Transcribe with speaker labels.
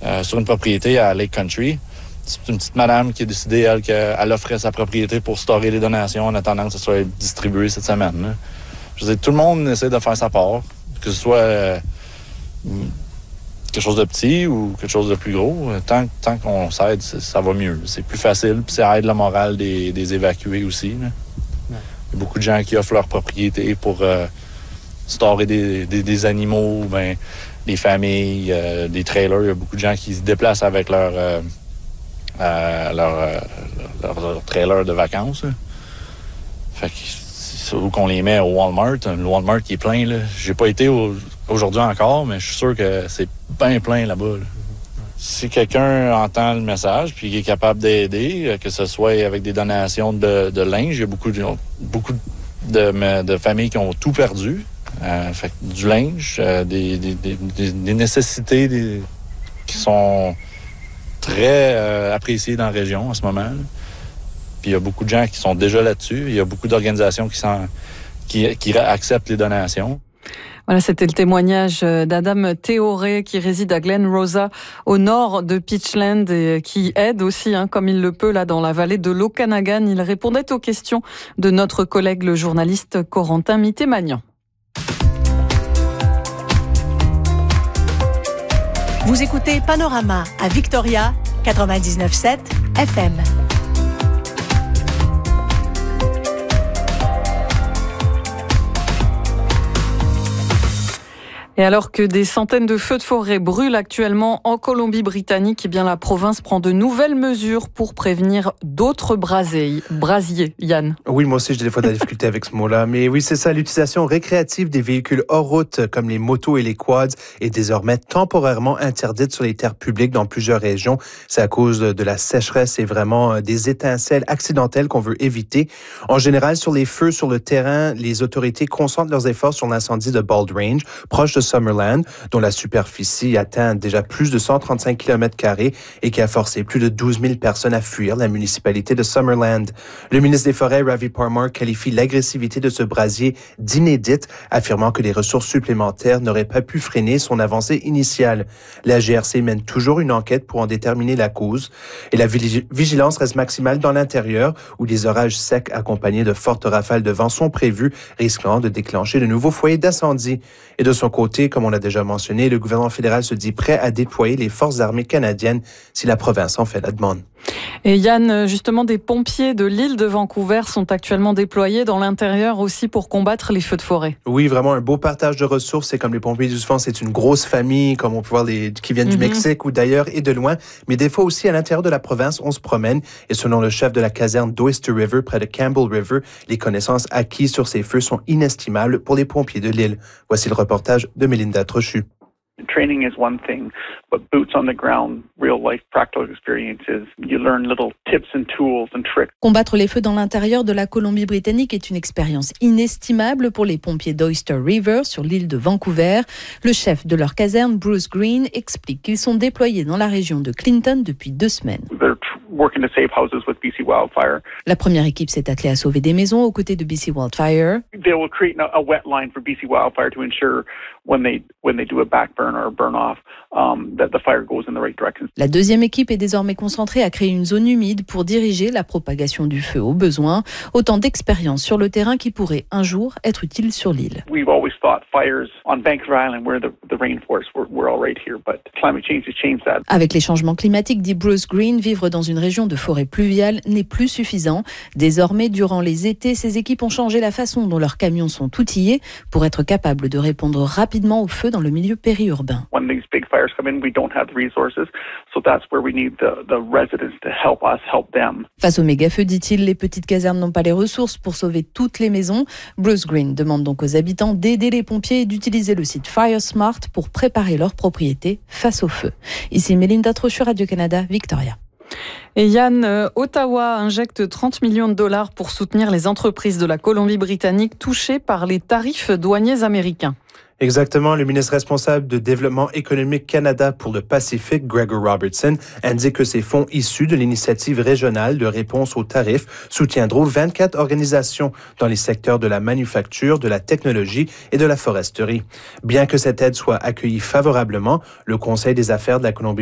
Speaker 1: sur une propriété à Lake Country. C'est une petite madame qui a décidé, elle, qu'elle offrait sa propriété pour storer les donations en attendant que ça soit distribué cette semaine. Là. Je veux dire, tout le monde essaie de faire sa part, que ce soit quelque chose de petit ou quelque chose de plus gros. Tant qu'on s'aide, ça va mieux. C'est plus facile, puis ça aide la morale des évacués aussi. Là. Ouais. Il y a beaucoup de gens qui offrent leur propriété pour storer des animaux, ben, des familles, des trailers. Il y a beaucoup de gens qui se déplacent avec leur trailer de vacances. Là. Fait que c'est où qu'on les met au Walmart. Le Walmart qui est plein. Là. J'ai pas été aujourd'hui encore, mais je suis sûr que c'est bien plein là-bas. Là. Si quelqu'un entend le message puis est capable d'aider, que ce soit avec des donations de linge, il y a beaucoup de familles qui ont tout perdu. Fait que du linge, des nécessités qui sont très appréciées dans la région en ce moment. Là. Puis il y a beaucoup de gens qui sont déjà là-dessus. Il y a beaucoup d'organisations qui acceptent les donations.
Speaker 2: Voilà, c'était le témoignage d'Adam Théoré qui réside à Glen Rosa au nord de Peachland et qui aide aussi, comme il le peut, là dans la vallée de l'Okanagan. Il répondait aux questions de notre collègue le journaliste Corentin Mitté-Magnan.
Speaker 3: Vous écoutez Panorama à Victoria, 99.7 FM.
Speaker 2: Et alors que des centaines de feux de forêt brûlent actuellement en Colombie-Britannique, la province prend de nouvelles mesures pour prévenir d'autres brasiers. Yann.
Speaker 4: Oui, moi aussi, j'ai des fois de la difficulté avec ce mot-là. Mais oui, c'est ça, l'utilisation récréative des véhicules hors route, comme les motos et les quads, est désormais temporairement interdite sur les terres publiques dans plusieurs régions. C'est à cause de la sécheresse et vraiment des étincelles accidentelles qu'on veut éviter. En général, sur les feux sur le terrain, les autorités concentrent leurs efforts sur l'incendie de Bald Range, proche de Summerland, dont la superficie atteint déjà plus de 135 km² et qui a forcé plus de 12 000 personnes à fuir la municipalité de Summerland. Le ministre des Forêts, Ravi Parmar, qualifie l'agressivité de ce brasier d'inédite, affirmant que les ressources supplémentaires n'auraient pas pu freiner son avancée initiale. La GRC mène toujours une enquête pour en déterminer la cause et la vigilance reste maximale dans l'intérieur où des orages secs accompagnés de fortes rafales de vent sont prévus, risquant de déclencher de nouveaux foyers d'incendie. Et de son côté, comme on l'a déjà mentionné, le gouvernement fédéral se dit prêt à déployer les forces armées canadiennes si la province en fait la demande.
Speaker 2: Et Yann, justement, des pompiers de l'île de Vancouver sont actuellement déployés dans l'intérieur aussi pour combattre les feux de forêt.
Speaker 4: Oui, vraiment un beau partage de ressources. C'est comme les pompiers du vent, c'est une grosse famille, comme on peut voir qui viennent du Mexique ou d'ailleurs et de loin. Mais des fois aussi, à l'intérieur de la province, on se promène. Et selon le chef de la caserne d'Oyster River, près de Campbell River, les connaissances acquises sur ces feux sont inestimables pour les pompiers de l'île. Voici le reportage de Mélinda Trochu.
Speaker 5: Training is one thing, but boots on the ground, real life practical experiences, you learn little tips and tools and tricks.
Speaker 6: Combattre les feux dans l'intérieur de la Colombie-Britannique est une expérience inestimable pour les pompiers d'Oyster River sur l'île de Vancouver. Le chef de leur caserne, Bruce Green, explique qu'ils sont déployés dans la région de Clinton depuis 2 semaines.
Speaker 5: Working to save houses with BC Wildfire.
Speaker 6: La première équipe s'est attelée à sauver des maisons aux côtés de BC Wildfire.
Speaker 5: They will create a wet line for BC Wildfire to ensure when they do a backburn or a burn off that the fire goes in the right direction.
Speaker 6: La deuxième équipe est désormais concentrée à créer une zone humide pour diriger la propagation du feu au besoin. Autant d'expériences sur le terrain qui pourraient un jour être utiles sur l'île.
Speaker 5: We've always thought fires on Vancouver Island where the rainforest we're all right here, but climate change has changed that.
Speaker 6: Avec les changements climatiques, dit Bruce Green, vivre dans une région de forêt pluviale n'est plus suffisant. Désormais, durant les étés, ces équipes ont changé la façon dont leurs camions sont outillés pour être capables de répondre rapidement au feu dans le milieu périurbain.
Speaker 5: When these big fires come in, we don't have the resources, so that's where we need the residents to help us help them.
Speaker 6: Face aux méga-feux, dit-il, les petites casernes n'ont pas les ressources pour sauver toutes les maisons. Bruce Green demande donc aux habitants d'aider les pompiers et d'utiliser le site FireSmart pour préparer leur propriété face au feu. Ici Mélinda Trochu, Radio-Canada, Victoria.
Speaker 2: Et Yann, Ottawa injecte 30 millions de dollars pour soutenir les entreprises de la Colombie-Britannique touchées par les tarifs douaniers américains.
Speaker 4: Exactement, le ministre responsable de Développement économique Canada pour le Pacifique, Gregor Robertson, indique que ces fonds issus de l'initiative régionale de réponse aux tarifs soutiendront 24 organisations dans les secteurs de la manufacture, de la technologie et de la foresterie. Bien que cette aide soit accueillie favorablement, le Conseil des affaires de la Colombie